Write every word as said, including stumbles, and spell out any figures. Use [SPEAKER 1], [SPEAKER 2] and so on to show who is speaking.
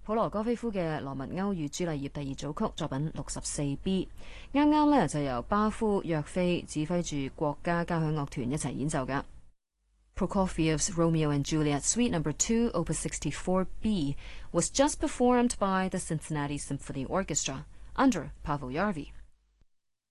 [SPEAKER 1] 普羅戈菲夫嘅羅密歐與朱麗葉第二組曲作品六十四 B， 啱啱呢就由巴夫、約菲指揮住國家交響樂團一齊演奏㗎。Prokofiev's Romeo and Juliet Suite Number two, Opus sixty-four B, was just performed by the Cincinnati Symphony Orchestra under Pavel Yarvi.